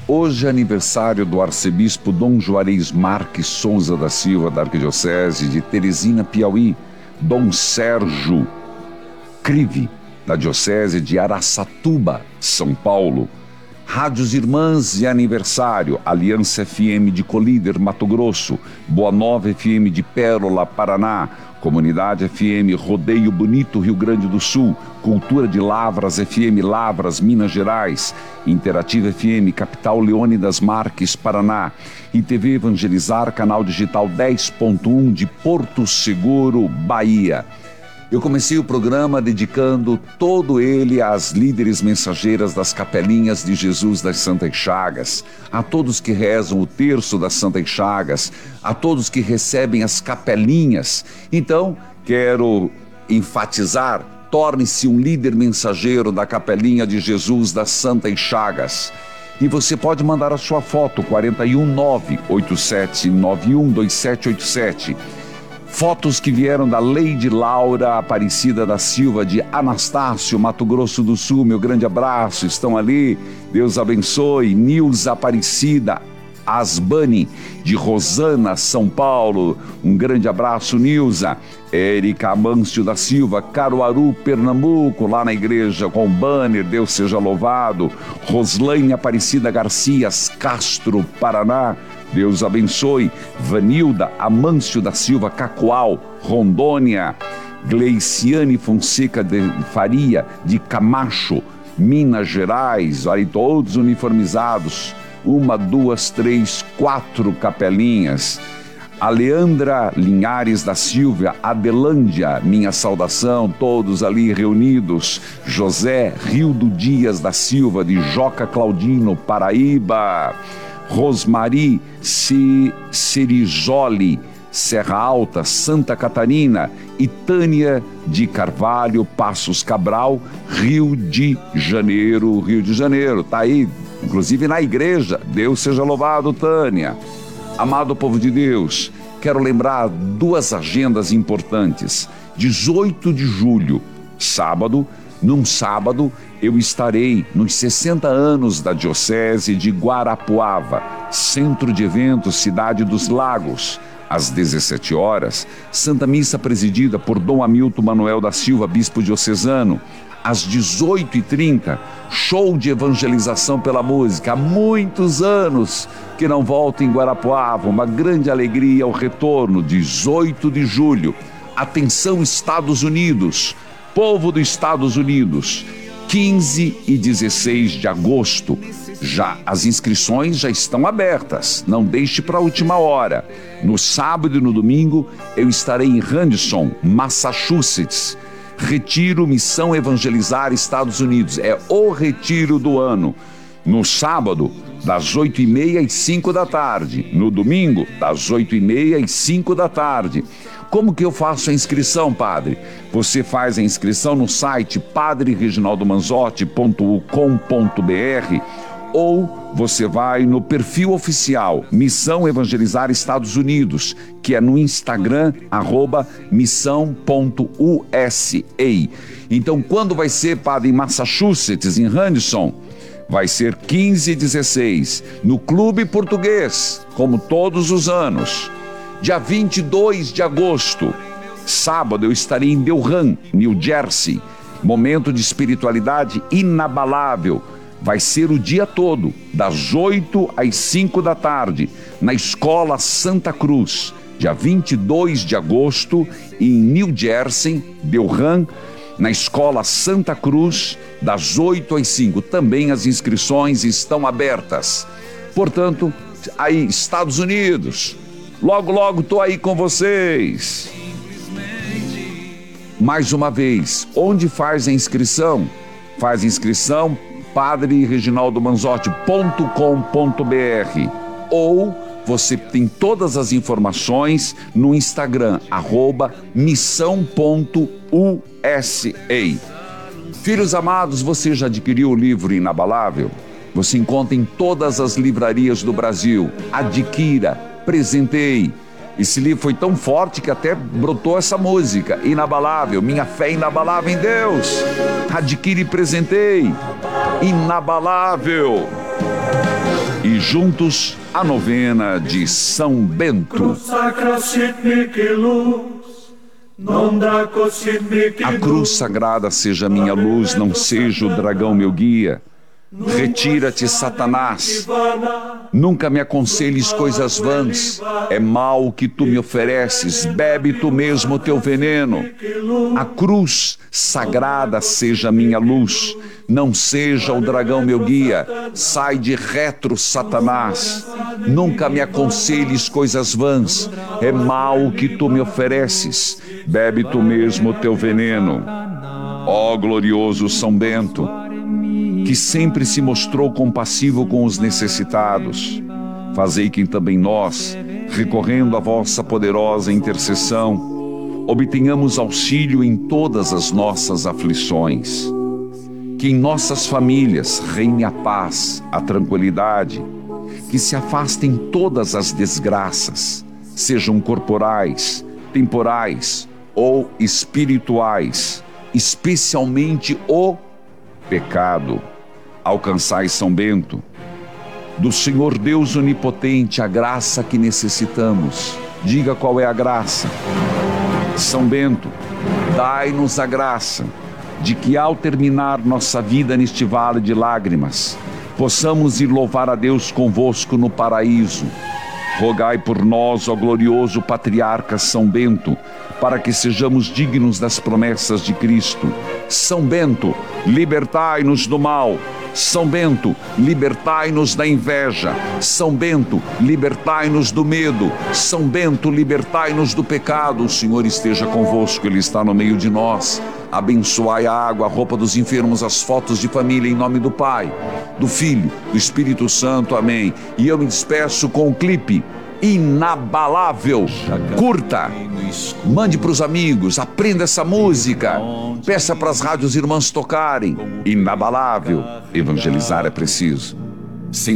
Hoje é aniversário do arcebispo Dom Juarez Marques Souza da Silva, da Arquidiocese de Teresina, Piauí, Dom Sérgio Crive, da Diocese de Araçatuba, São Paulo. Rádios Irmãs de aniversário: Aliança FM de Colíder, Mato Grosso, Boa Nova FM de Pérola, Paraná, Comunidade FM Rodeio Bonito, Rio Grande do Sul, Cultura de Lavras FM Lavras, Minas Gerais, Interativa FM Capital Leônidas Marques, Paraná, e TV Evangelizar, canal digital 10.1 de Porto Seguro, Bahia. Eu comecei o programa dedicando todo ele às líderes mensageiras das Capelinhas de Jesus das Santas Chagas, a todos que rezam o terço das Santas Chagas, a todos que recebem as capelinhas. Então, quero enfatizar: torne-se um líder mensageiro da Capelinha de Jesus das Santas Chagas. E você pode mandar a sua foto, 41987912787. Fotos que vieram da Leide Laura Aparecida da Silva de Anastácio, Mato Grosso do Sul. Meu grande abraço, estão ali, Deus abençoe. Nilza Aparecida Asbani de Rosana, São Paulo, um grande abraço, Nilza. Érica Amâncio da Silva, Caruaru, Pernambuco, lá na igreja com banner, Deus seja louvado. Roslaine Aparecida Garcias, Castro, Paraná, Deus abençoe. Vanilda Amâncio da Silva, Cacoal, Rondônia. Gleiciane Fonseca de Faria, de Camacho, Minas Gerais. Aí todos uniformizados, 1, 2, 3, 4 capelinhas. A Leandra Linhares da Silva, Adelândia, minha saudação, todos ali reunidos. José Rildo Dias da Silva, de Joca Claudino, Paraíba. Rosmari Cerizoli, Serra Alta, Santa Catarina. E Tânia de Carvalho, Passos Cabral, Rio de Janeiro. Rio de Janeiro, tá aí, inclusive na igreja. Deus seja louvado, Tânia. Amado povo de Deus, quero lembrar 2 agendas importantes. 18 de julho, sábado, num sábado, eu estarei nos 60 anos da Diocese de Guarapuava, Centro de Eventos, Cidade dos Lagos. Às 17 horas, Santa Missa presidida por Dom Hamilton Manuel da Silva, Bispo Diocesano. Às 18h30, show de evangelização pela música. Há muitos anos que não volto em Guarapuava, uma grande alegria ao retorno. 18 de julho. Atenção, Estados Unidos, povo dos Estados Unidos, 15 e 16 de agosto. As inscrições já estão abertas, não deixe para a última hora. No sábado e no domingo eu estarei em Henderson, Massachusetts. Retiro Missão Evangelizar Estados Unidos, é o retiro do ano. No sábado, das 8h30 às 5 da tarde. No domingo, das 8h30 às 5 da tarde. Como que eu faço a inscrição, padre? Você faz a inscrição no site padrereginaldomanzotti.com.br ou você vai no perfil oficial Missão Evangelizar Estados Unidos, que é no Instagram, @missão.usa. Então, quando vai ser, padre, em Massachusetts, em Henderson? Vai ser 15 e 16, no Clube Português, como todos os anos. Dia 22 de agosto, sábado, eu estarei em Delran, New Jersey. Momento de espiritualidade inabalável. Vai ser o dia todo, das 8 às 5 da tarde, na Escola Santa Cruz. Dia 22 de agosto, em New Jersey, Delran, na Escola Santa Cruz, das 8 às 5. Também as inscrições estão abertas. Portanto, aí, Estados Unidos, logo, logo estou aí com vocês. Mais uma vez, onde faz a inscrição? Faz a inscrição padrereginaldomanzotti.com.br ou você tem todas as informações no Instagram, @missão.usa. Filhos amados, você já adquiriu o livro Inabalável? Você encontra em todas as livrarias do Brasil. Adquira, presenteie. Esse livro foi tão forte que até brotou essa música, Inabalável, minha fé inabalável em Deus. Adquire e presenteie. Inabalável. e juntos a novena de São Bento. A cruz sagrada seja minha luz, não seja o dragão meu guia. Retira-te, Satanás. Nunca me aconselhes coisas vãs. É mal o que tu me ofereces. Bebe tu mesmo o teu veneno. A cruz sagrada seja minha luz, não seja o dragão meu guia. Sai de retro, Satanás. Nunca me aconselhes coisas vãs. É mal o que tu me ofereces. Bebe tu mesmo o teu veneno. Ó glorioso São Bento, que sempre se mostrou compassivo com os necessitados, fazei que também nós, recorrendo à vossa poderosa intercessão, obtenhamos auxílio em todas as nossas aflições. Que em nossas famílias reine a paz, a tranquilidade, que se afastem todas as desgraças, sejam corporais, temporais ou espirituais, especialmente o pecado. Alcançai, São Bento, do Senhor Deus Onipotente, a graça que necessitamos. Diga qual é a graça. São Bento, dai-nos a graça de que, ao terminar nossa vida neste vale de lágrimas, possamos ir louvar a Deus convosco no paraíso. Rogai por nós, ó glorioso Patriarca São Bento, para que sejamos dignos das promessas de Cristo. São Bento, libertai-nos do mal. São Bento, libertai-nos da inveja. São Bento, libertai-nos do medo. São Bento, libertai-nos do pecado. O Senhor esteja convosco, Ele está no meio de nós. Abençoai a água, a roupa dos enfermos, as fotos de família, em nome do Pai, do Filho, do Espírito Santo. Amém. E eu me despeço com o clipe Inabalável. Curta, mande para os amigos, aprenda essa música, peça para as rádios irmãs tocarem. Inabalável, evangelizar é preciso.